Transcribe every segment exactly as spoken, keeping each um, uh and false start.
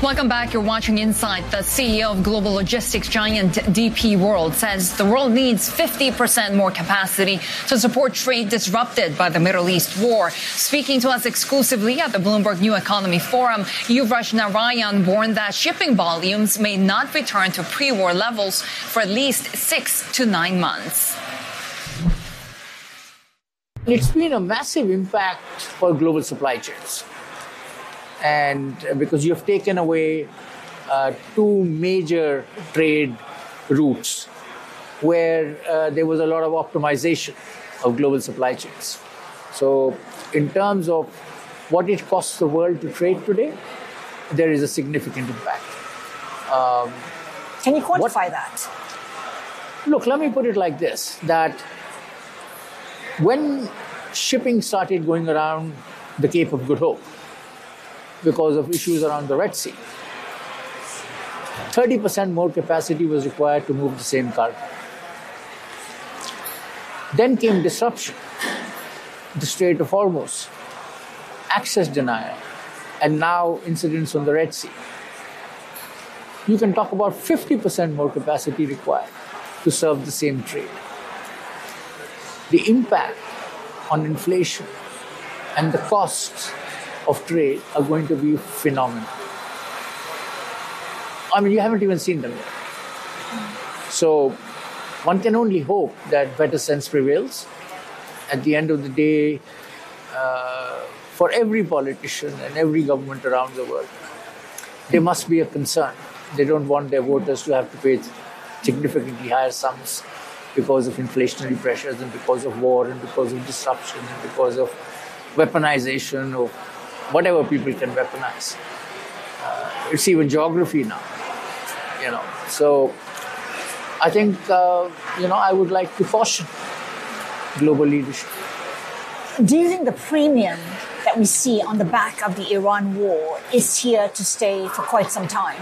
Welcome back. You're watching Insight. The C E O of global logistics giant D P World says the world needs fifty percent more capacity to support trade disrupted by the Middle East war. Speaking to us exclusively at the Bloomberg New Economy Forum, Yuvraj Narayan warned that shipping volumes may not return to pre-war levels for at least six to nine months. It's been a massive impact for global supply chains. And because you have taken away uh, two major trade routes where uh, there was a lot of optimization of global supply chains. So in terms of what it costs the world to trade today, there is a significant impact. Um, Can you quantify what, that? Look, let me put it like this, that when shipping started going around the Cape of Good Hope, because of issues around the Red Sea, thirty percent more capacity was required to move the same cargo. Then came disruption, the Strait of Hormuz, access denial, and now incidents on the Red Sea. You can talk about fifty percent more capacity required to serve the same trade. The impact on inflation and the costs of trade are going to be phenomenal. I mean, you haven't even seen them yet. So one can only hope that better sense prevails. At the end of the day, uh, for every politician and every government around the world, there must be a concern. They don't want their voters to have to pay significantly higher sums because of inflationary pressures and because of war and because of disruption and because of weaponization of whatever people can weaponize. Uh, it's even geography now, you know. So I think, uh, you know, I would like to caution global leadership. Do you think the premium that we see on the back of the Iran war is here to stay for quite some time?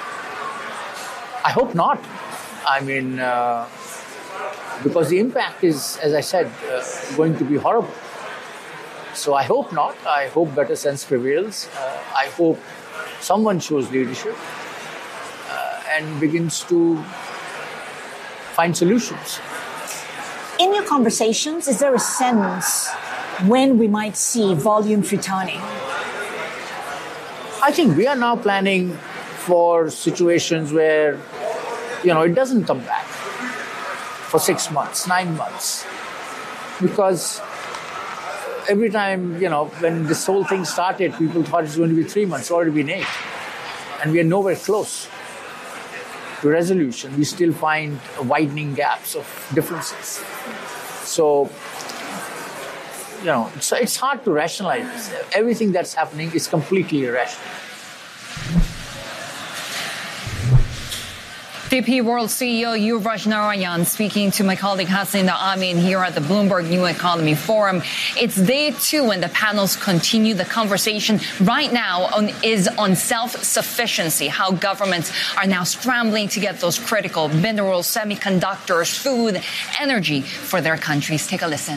I hope not. I mean, uh, because the impact is, as I said, uh, going to be horrible. So I hope not. I hope better sense prevails. Uh, I hope someone shows leadership uh, and begins to find solutions. In your conversations, is there a sense when we might see volumes returning? I think we are now planning for situations where, you know, it doesn't come back for six months, nine months. Because every time, you know, when this whole thing started, people thought it was going to be three months, it's already been eight. And we are nowhere close to resolution. We still find widening gaps of differences. So, you know, it's, it's hard to rationalize this. Everything that's happening is completely irrational. D P World C E O Yuvraj Narayan speaking to my colleague Hasnain Amin here at the Bloomberg New Economy Forum. It's day two and the panels continue. The conversation right now on, is on self-sufficiency, how governments are now scrambling to get those critical minerals, semiconductors, food, energy for their countries. Take a listen.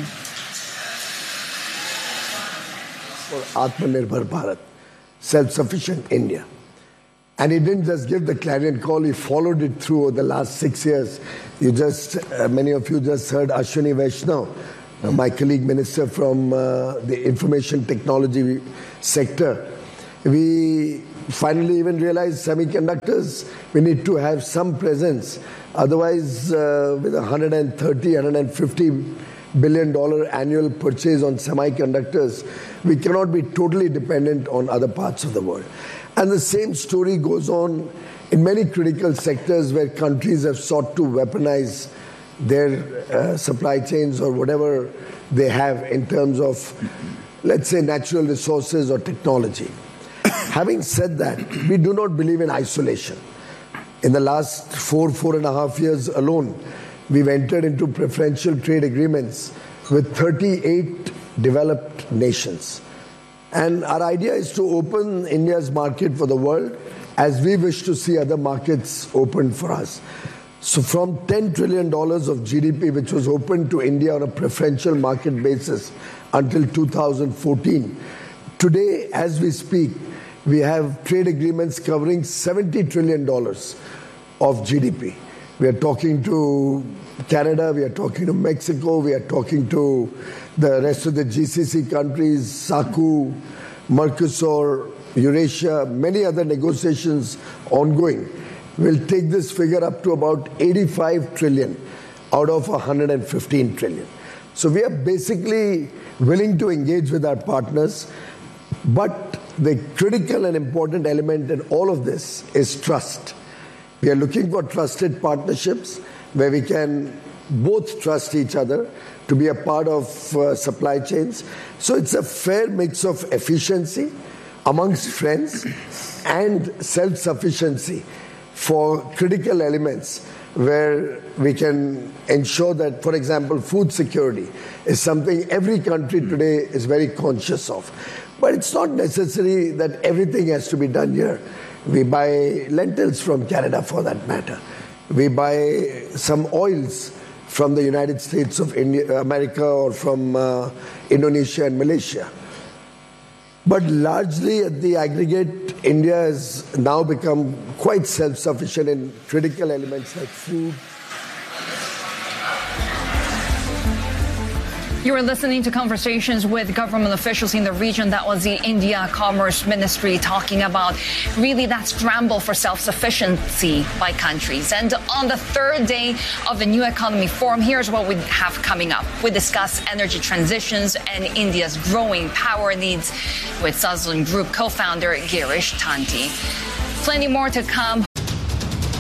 For Atmanirbhar Bharat, self-sufficient India. And he didn't just give the clarion call, he followed it through over the last six years. You just, uh, many of you just heard Ashwini Vaishnaw, uh, my colleague minister from uh, the information technology sector. We finally even realized semiconductors, we need to have some presence. Otherwise, uh, with one hundred thirty, one hundred fifty billion dollars annual purchase on semiconductors, we cannot be totally dependent on other parts of the world. And the same story goes on in many critical sectors where countries have sought to weaponize their uh, supply chains or whatever they have in terms of, let's say, natural resources or technology. Having said that, we do not believe in isolation. In the last four, four and a half years alone, we've entered into preferential trade agreements with thirty-eight developed nations. And our idea is to open India's market for the world as we wish to see other markets open for us. So from ten trillion dollars of G D P, which was open to India on a preferential market basis until two thousand fourteen, today, as we speak, We have trade agreements covering seventy trillion dollars of G D P. We are talking to Canada, we are talking to Mexico, we are talking to the rest of the G C C countries, SACU, Mercosur, Eurasia, many other negotiations ongoing. We'll take this figure up to about eighty-five trillion out of one hundred fifteen trillion. So we are basically willing to engage with our partners, but the critical and important element in all of this is trust. We are looking for trusted partnerships where we can both trust each other to be a part of uh, supply chains. So it's a fair mix of efficiency amongst friends and self-sufficiency for critical elements where we can ensure that, for example, food security is something every country today is very conscious of. But it's not necessary that everything has to be done here. We buy lentils from Canada, for that matter. We buy some oils from the United States of India, America, or from uh, Indonesia and Malaysia. But largely at the aggregate, India has now become quite self-sufficient in critical elements like food. You were listening to conversations with government officials in the region. That was the India Commerce Ministry talking about really that scramble for self-sufficiency by countries. And on the third day of the New Economy Forum, here's what we have coming up. We discuss energy transitions and India's growing power needs with Suzlon Group co-founder Girish Tanti. Plenty more to come